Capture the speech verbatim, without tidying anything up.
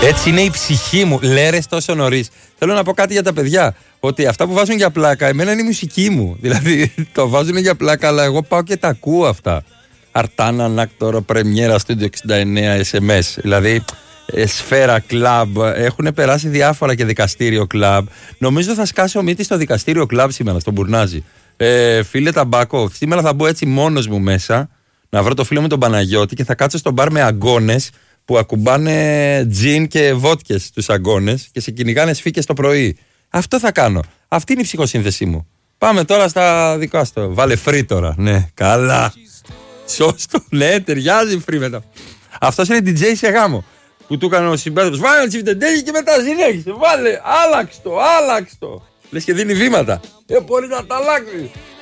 Έτσι είναι η ψυχή μου. Λέρες τόσο νωρίς. Θέλω να πω κάτι για τα παιδιά. Ότι αυτά που βάζουν για πλάκα, εμένα είναι η μουσική μου. Δηλαδή το βάζουν για πλάκα, αλλά εγώ πάω και τα ακούω αυτά. Αρτάνα, Νάκτορο, Πρεμιέρα, Studio εξήντα εννέα, ες εμ ες. Δηλαδή Σφαίρα, κλαμπ. Έχουν περάσει διάφορα και δικαστήριο κλαμπ. Νομίζω θα σκάσει ο μύτης στο δικαστήριο κλαμπ σήμερα, στον Μπουρνάζι. Ε, φίλε Ταμπάκο, σήμερα θα μπω έτσι μόνος μου μέσα, να βρω το φίλο μου τον Παναγιώτη και θα κάτσω στο μπαρ με αγκώνες που ακουμπάνε τζιν και βότκες στους αγκώνες και σε κυνηγάνε σφίκες το πρωί. Αυτό θα κάνω. Αυτή είναι η ψυχοσύνθεσή μου. Πάμε τώρα στα δικά σου. Βάλε free τώρα. Ναι, καλά. Σώστο, ναι, ταιριάζει free μετά. Αυτός είναι ντι τζέι σε γάμο. Που του έκανε ο συμπέδρος. Βάλε ένα τσιφτεντέκι και μετά συνέχισε. Βάλε, άλλαξ το, άλλαξ το. Λες και δίνει βήματα. Ε, μπορεί να τα αλλάξει.